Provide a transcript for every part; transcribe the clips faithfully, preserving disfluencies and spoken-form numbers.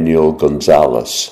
Daniel Gonzalez.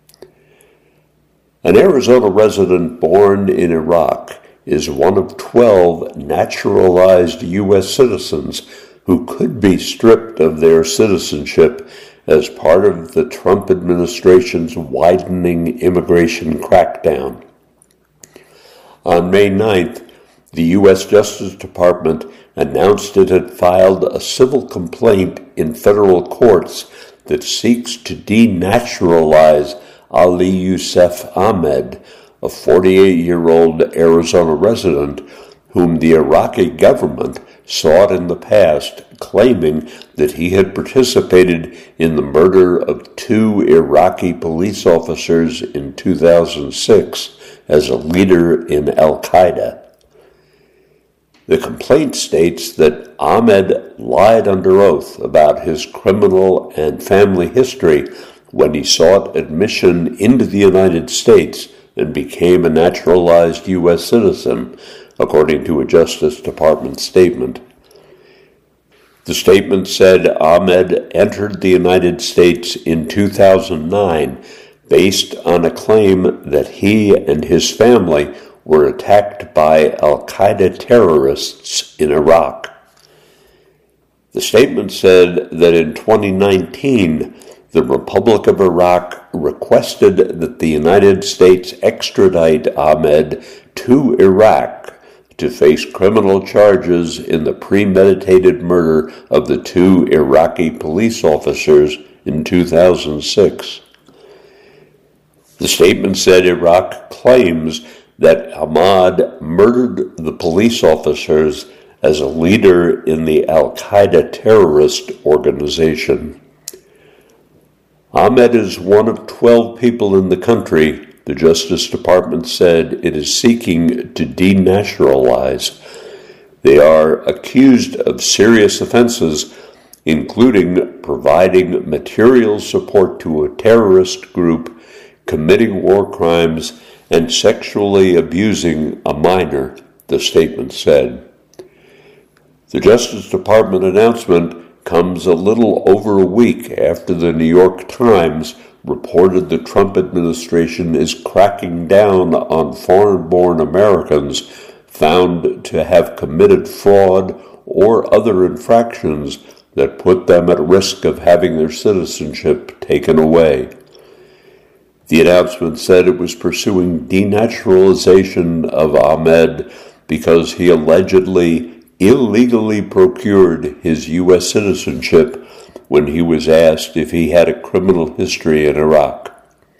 An Arizona resident born in Iraq is one of twelve naturalized U S citizens who could be stripped of their citizenship as part of the Trump administration's widening immigration crackdown. On May ninth, the U S Justice Department announced it had filed a civil complaint in federal courts that seeks to denaturalize Ali Youssef Ahmed, a forty-eight-year-old Arizona resident whom the Iraqi government sought in the past, claiming that he had participated in the murder of two Iraqi police officers in two thousand six as a leader in Al-Qaeda. The complaint states that Ahmed lied under oath about his criminal and family history when he sought admission into the United States and became a naturalized U S citizen, according to a Justice Department statement. The statement said Ahmed entered the United States in two thousand nine based on a claim that he and his family were attacked by Al-Qaeda terrorists in Iraq. The statement said that in twenty nineteen, the Republic of Iraq requested that the United States extradite Ahmed to Iraq to face criminal charges in the premeditated murder of the two Iraqi police officers in two thousand six. The statement said Iraq claims that Ahmad murdered the police officers as a leader in the Al-Qaeda terrorist organization. Ahmed is one of twelve people in the country, the Justice Department said it is seeking to denaturalize. They are accused of serious offenses, including providing material support to a terrorist group, committing war crimes, and sexually abusing a minor, the statement said. The Justice Department announcement comes a little over a week after the New York Times reported the Trump administration is cracking down on foreign-born Americans found to have committed fraud or other infractions that put them at risk of having their citizenship taken away. The announcement said it was pursuing denaturalization of Ahmed because he allegedly illegally procured his U S citizenship when he was asked if he had a criminal history in Iraq.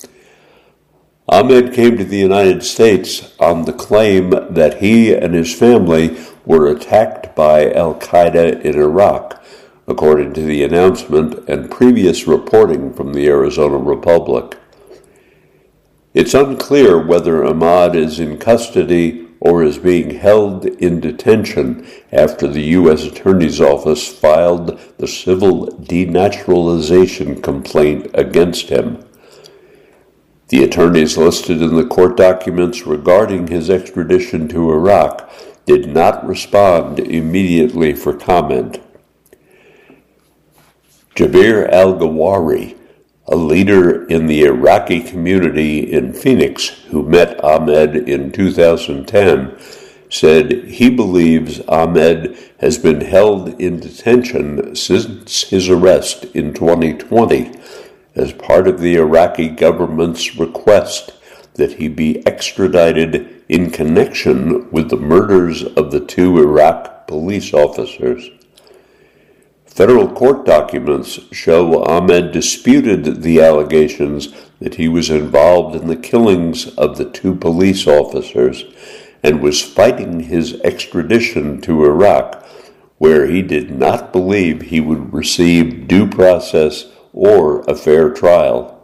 Ahmed came to the United States on the claim that he and his family were attacked by Al-Qaeda in Iraq, according to the announcement and previous reporting from the Arizona Republic. It's unclear whether Ahmad is in custody or is being held in detention after the U S Attorney's Office filed the civil denaturalization complaint against him. The attorneys listed in the court documents regarding his extradition to Iraq did not respond immediately for comment. Jabir al-Gawari, a leader in the Iraqi community in Phoenix who met Ahmed in two thousand ten, said he believes Ahmed has been held in detention since his arrest in twenty twenty as part of the Iraqi government's request that he be extradited in connection with the murders of the two Iraq police officers. Federal court documents show Ahmed disputed the allegations that he was involved in the killings of the two police officers and was fighting his extradition to Iraq, where he did not believe he would receive due process or a fair trial.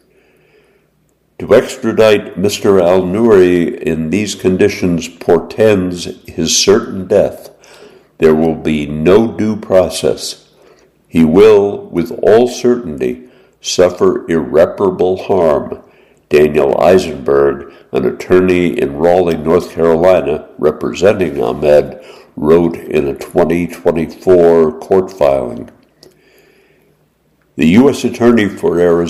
To extradite Mister al-Nouri in these conditions portends his certain death. There will be no due process. He will, with all certainty, suffer irreparable harm, Daniel Eisenberg, an attorney in Raleigh, North Carolina, representing Ahmed, wrote in a twenty twenty-four court filing. The U S Attorney for Arizona